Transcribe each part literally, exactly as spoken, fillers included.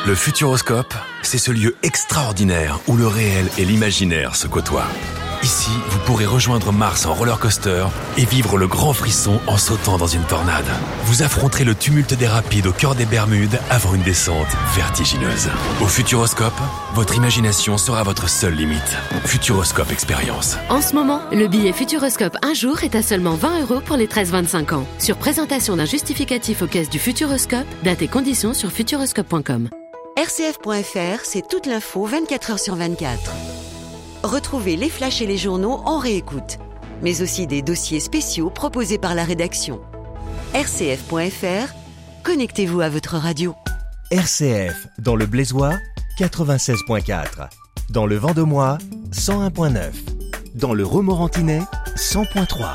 Le Futuroscope, c'est ce lieu extraordinaire où le réel et l'imaginaire se côtoient. Ici, vous pourrez rejoindre Mars en roller coaster et vivre le grand frisson en sautant dans une tornade. Vous affronterez le tumulte des rapides au cœur des Bermudes avant une descente vertigineuse. Au Futuroscope, votre imagination sera votre seule limite. Futuroscope Expérience. En ce moment, le billet Futuroscope un jour est à seulement vingt euros pour les treize vingt-cinq ans. Sur présentation d'un justificatif aux caisses du Futuroscope, date et conditions sur futuroscope point com. R C F point F R, c'est toute l'info vingt-quatre heures sur vingt-quatre. Retrouvez les flashs et les journaux en réécoute, mais aussi des dossiers spéciaux proposés par la rédaction. R C F point F R, connectez-vous à votre radio. R C F, dans le Blésois, quatre-vingt-seize virgule quatre. Dans le Vendomois, cent un virgule neuf. Dans le Romorantinais, cent virgule trois.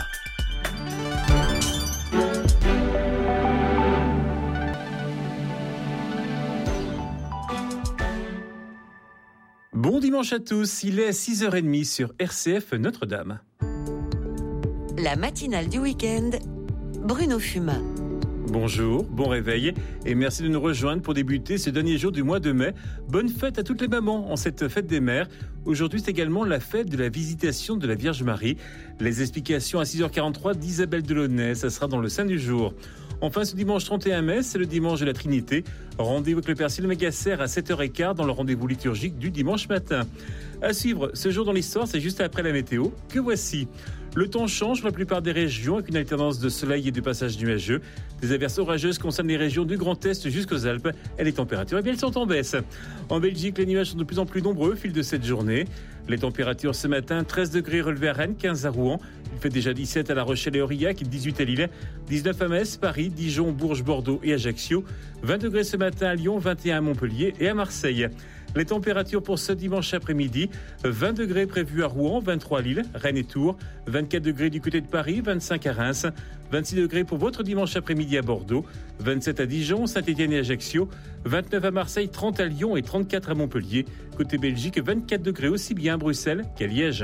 Bon dimanche à tous, il est six heures trente sur R C F Notre-Dame. La matinale du week-end, Bruno Fumat. Bonjour, bon réveil et merci de nous rejoindre pour débuter ce dernier jour du mois de mai. Bonne fête à toutes les mamans en cette fête des mères. Aujourd'hui, c'est également la fête de la visitation de la Vierge Marie. Les explications à six heures quarante-trois d'Isabelle Delaunay, ça sera dans le Saint du jour. Enfin, ce dimanche trente et un mai, c'est le dimanche de la Trinité. Rendez-vous avec le Père Sylvain Gasser à sept heures quinze dans le rendez-vous liturgique du dimanche matin. À suivre, ce jour dans l'histoire, c'est juste après la météo, que voici. Le temps change pour la plupart des régions avec une alternance de soleil et de passages nuageux. Des averses orageuses concernent les régions du Grand Est jusqu'aux Alpes et les températures, eh bien, elles sont en baisse. En Belgique, les nuages sont de plus en plus nombreux au fil de cette journée. Les températures ce matin, treize degrés relevés à Rennes, quinze à Rouen. Il fait déjà dix-sept à La Rochelle et Aurillac, dix-huit à Lille, dix-neuf à Metz, Paris, Dijon, Bourges, Bordeaux et Ajaccio. vingt degrés ce matin à Lyon, vingt et un à Montpellier et à Marseille. Les températures pour ce dimanche après-midi, vingt degrés prévus à Rouen, vingt-trois à Lille, Rennes et Tours, vingt-quatre degrés du côté de Paris, vingt-cinq à Reims, vingt-six degrés pour votre dimanche après-midi à Bordeaux, vingt-sept à Dijon, Saint-Étienne et Ajaccio, vingt-neuf à Marseille, trente à Lyon et trente-quatre à Montpellier. Côté Belgique, vingt-quatre degrés aussi bien à Bruxelles qu'à Liège.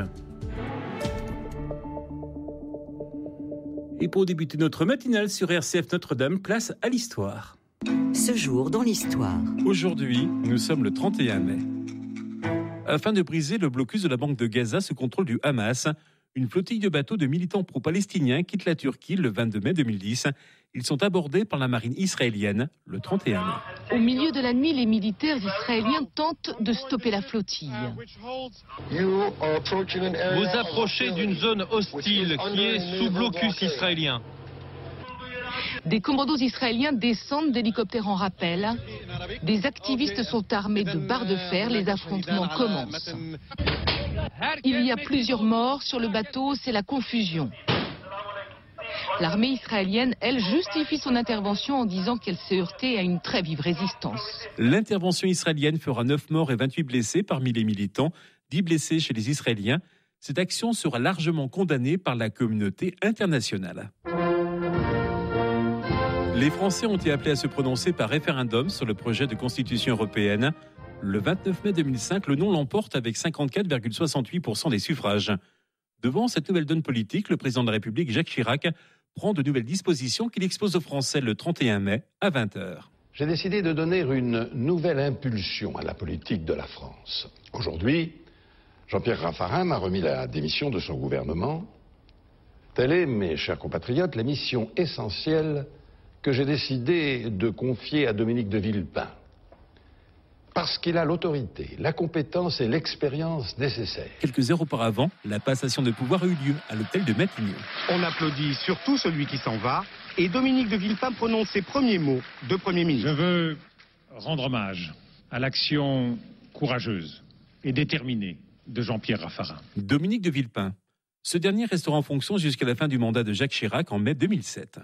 Et pour débuter notre matinale sur R C F Notre-Dame, place à l'histoire. Ce jour dans l'histoire. Aujourd'hui, nous sommes le trente et un mai. Afin de briser le blocus de la bande de Gaza sous contrôle du Hamas, une flottille de bateaux de militants pro-palestiniens quitte la Turquie le vingt-deux mai deux mille dix. Ils sont abordés par la marine israélienne le trente et un mai. Au milieu de la nuit, les militaires israéliens tentent de stopper la flottille. Vous approchez d'une zone hostile qui est sous blocus israélien. Des commandos israéliens descendent d'hélicoptères en rappel. Des activistes sont armés de barres de fer. Les affrontements commencent. Il y a plusieurs morts sur le bateau, c'est la confusion. L'armée israélienne, elle, justifie son intervention en disant qu'elle s'est heurtée à une très vive résistance. L'intervention israélienne fera neuf morts et vingt-huit blessés parmi les militants, dix blessés chez les Israéliens. Cette action sera largement condamnée par la communauté internationale. Les Français ont été appelés à se prononcer par référendum sur le projet de constitution européenne. Le vingt-neuf mai deux mille cinq, le non l'emporte avec cinquante-quatre virgule soixante-huit pour cent des suffrages. Devant cette nouvelle donne politique, le président de la République, Jacques Chirac, prend de nouvelles dispositions qu'il expose aux Français le trente et un mai à vingt heures. J'ai décidé de donner une nouvelle impulsion à la politique de la France. Aujourd'hui, Jean-Pierre Raffarin m'a remis la démission de son gouvernement. Telle est, mes chers compatriotes, la mission essentielle que j'ai décidé de confier à Dominique de Villepin. Parce qu'il a l'autorité, la compétence et l'expérience nécessaires. Quelques heures auparavant, la passation de pouvoir a eu lieu à l'hôtel de Matignon. On applaudit surtout celui qui s'en va et Dominique de Villepin prononce ses premiers mots de Premier ministre. Je veux rendre hommage à l'action courageuse et déterminée de Jean-Pierre Raffarin. Dominique de Villepin. Ce dernier restera en fonction jusqu'à la fin du mandat de Jacques Chirac en mai deux mille sept.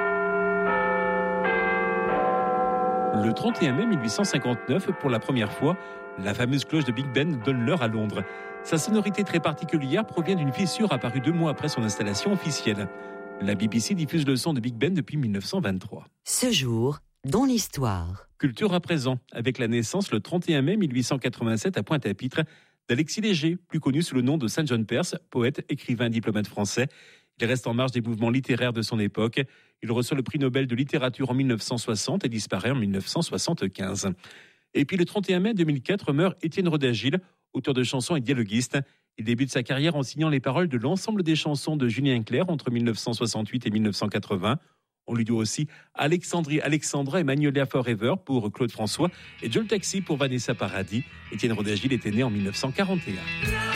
Le trente et un mai mille huit cent cinquante-neuf, pour la première fois, la fameuse cloche de Big Ben donne l'heure à Londres. Sa sonorité très particulière provient d'une fissure apparue deux mois après son installation officielle. La B B C diffuse le son de Big Ben depuis mille neuf cent vingt-trois. Ce jour dans l'histoire. Culture à présent, avec la naissance le trente et un mai mille huit cent quatre-vingt-sept à Pointe-à-Pitre d'Alexis Léger, plus connu sous le nom de Saint John Perse, poète, écrivain, diplomate français. Il reste en marge des mouvements littéraires de son époque. Il reçoit le prix Nobel de littérature en mille neuf cent soixante et disparaît en mille neuf cent soixante-quinze. Et puis le trente et un mai deux mille quatre meurt Étienne Roda-Gil, auteur de chansons et dialoguiste. Il débute sa carrière en signant les paroles de l'ensemble des chansons de Julien Clerc entre mille neuf cent soixante-huit et mille neuf cent quatre-vingts. On lui doit aussi Alexandrie Alexandra et Magnolia Forever pour Claude François et Joe le Taxi pour Vanessa Paradis. Étienne Roda-Gil était né en mille neuf cent quarante et un.